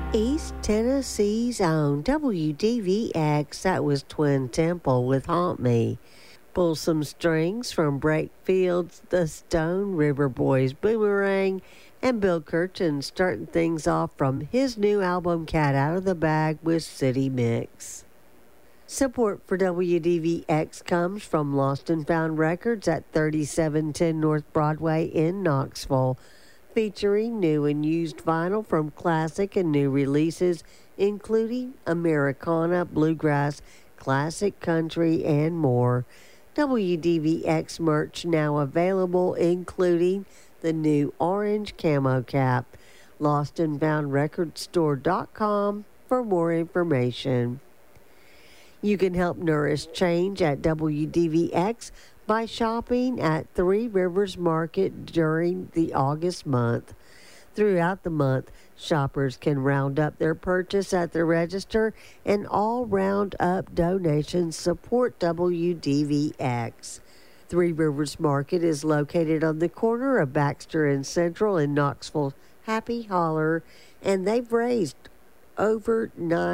East Tennessee's own WDVX, that was Twin Temple with Haunt Me. Pull some strings from Breakfield's The Stone River Boys Boomerang, and Bill Kirchen starting things off from his new album Cat Out of the Bag with City Mix. Support for WDVX comes from Lost and Found Records at 3710 North Broadway in Knoxville, featuring new and used vinyl from classic and new releases, including Americana, bluegrass, classic country, and more. WDVX merch now available, including the new orange camo cap. LostandFoundRecordStore.com for more information. You can help nourish change at WDVX by shopping at Three Rivers Market during the August month. Throughout the month, shoppers can round up their purchase at the register, and all round-up donations support WDVX. Three Rivers Market is located on the corner of Baxter and Central in Knoxville Happy Holler, and they've raised over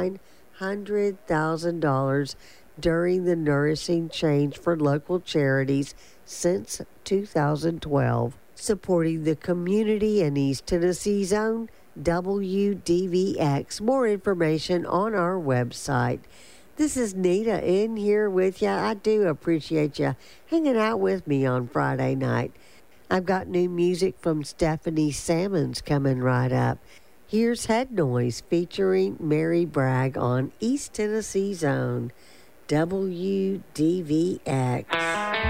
$900,000 during the Nourishing Change for local charities since 2012, supporting the community in East Tennessee's own WDVX. More information on our website. This is Nita in here with you. I do appreciate you hanging out with me on Friday night. I've got new music from Stephanie Sammons coming right up. Here's Head Noise featuring Mary Bragg on East Tennessee's own WDVX.